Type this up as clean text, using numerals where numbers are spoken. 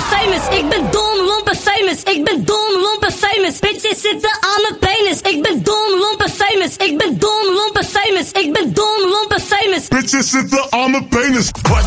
famous. Ik ben dom, lompe famous. Ik ben dom, lompe famous. Bitches zitten aan mijn penis. Ik ben dom, lompe famous. Ik ben dom, lompe famous. Ik ben dom, lompe famous. Bitches zitten aan mijn penis.